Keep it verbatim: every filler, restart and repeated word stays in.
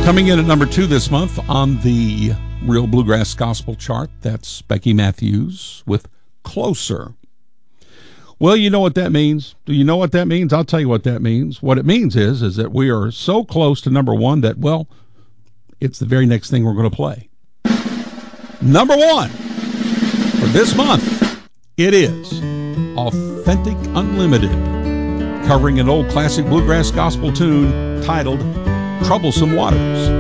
Coming in at number two this month on the Real Bluegrass Gospel chart, that's Becky Matthews with Closer. Well, you know what that means. Do you know what that means? I'll tell you what that means. What it means is, is that we are so close to number one that, well, it's the very next thing we're going to play. Number one for this month, it is Authentic Unlimited, covering an old classic bluegrass gospel tune titled Troublesome Waters.